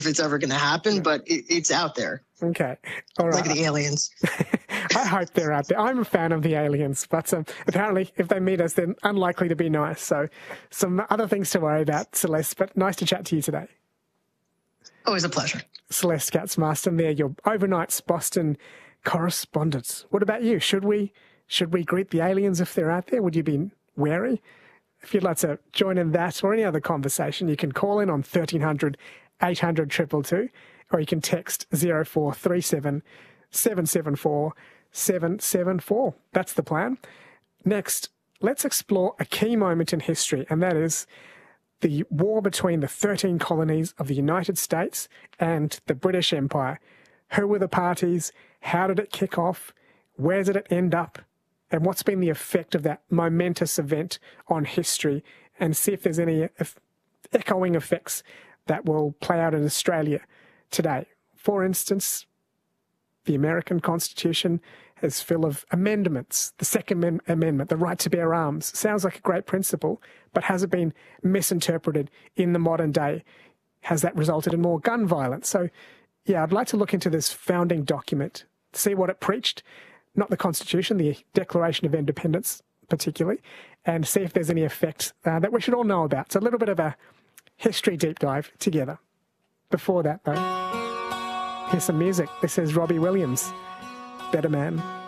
it's ever going to happen, but it's out there. Okay. All right. Like the aliens. I hope they're out there. I'm a fan of the aliens, but apparently if they meet us, they're unlikely to be nice. So some other things to worry about, Celeste, but nice to chat to you today. Always a pleasure. Celeste Katz-Marston there, your overnight's Boston correspondent. What about you? Should we greet the aliens if they're out there? Would you be wary? If you'd like to join in that or any other conversation, you can call in on 1300 800 222, or you can text 0437 774 774. That's the plan. Next, let's explore a key moment in history, and that is the war between the 13 colonies of the United States and the British Empire. Who were the parties? How did it kick off? Where did it end up? And what's been the effect of that momentous event on history? And see if there's any echoing effects that will play out in Australia today. For instance, the American Constitution is full of amendments. The Second Amendment, the right to bear arms, sounds like a great principle, but has it been misinterpreted in the modern day? Has that resulted in more gun violence? So, yeah, I'd like to look into this founding document, see what it preached, not the Constitution, the Declaration of Independence particularly, and see if there's any effect that we should all know about. So a little bit of a history deep dive together. Before that, though, here's some music. This is Robbie Williams, Better Man.